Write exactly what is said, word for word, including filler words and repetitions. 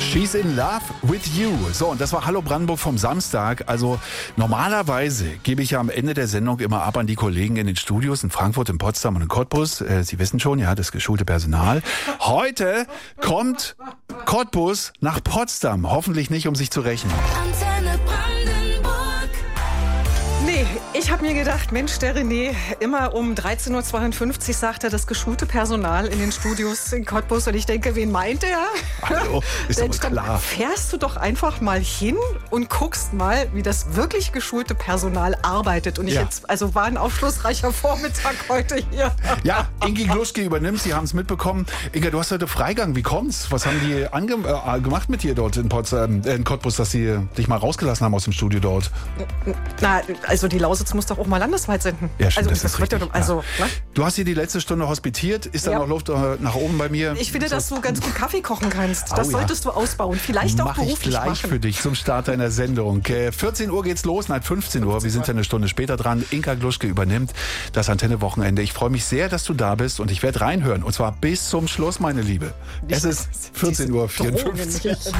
She's in love with you. So, und das war Hallo Brandenburg vom Samstag. Also normalerweise gebe ich ja am Ende der Sendung immer ab an die Kollegen in den Studios in Frankfurt, in Potsdam und in Cottbus. Äh, Sie wissen schon, ja, das geschulte Personal. Heute kommt Cottbus nach Potsdam. Hoffentlich nicht, um sich zu rächen. Antenne Brandenburg. Nee, ich habe mir gedacht, Mensch, der René, immer um dreizehn Uhr zweiundfünfzig sagt er das geschulte Personal in den Studios in Cottbus. Und ich denke, wen meint er? Hallo, ist Mensch, doch dann klar. fährst du doch einfach mal hin und guckst mal, wie das wirklich geschulte Personal arbeitet. Und ich Ja. jetzt, also war ein aufschlussreicher Vormittag heute hier. Ja, Ingi Gluschke übernimmt, Sie haben es mitbekommen. Inga, du hast heute Freigang, wie kommt's? Was haben die ange äh, gemacht mit dir dort in, Potsdam, äh, in Cottbus, dass sie dich mal rausgelassen haben aus dem Studio dort? Na, also die Lausitz muss doch auch mal landesweit senden. Ja, stimmt, also, das ist wird ja richtig. doch- also, Ja. ne? Du hast hier die letzte Stunde hospitiert. Ist da Ja. noch Luft äh, nach oben bei mir? Ich finde, dass du ganz gut Kaffee kochen kannst. Oh, Das ja. solltest du ausbauen. Vielleicht auch Mach ich beruflich gleich machen. für dich zum Start deiner Sendung. Äh, vierzehn Uhr geht's los, nein, fünfzehn Uhr. Wir sind ja eine Stunde später dran. Inga Gluschke übernimmt das Antenne-Wochenende. Ich freue mich sehr, dass du da bist und ich werde reinhören. Und zwar bis zum Schluss, meine Liebe. Es ist vierzehn Uhr vierundfünfzig. Drohungen hier.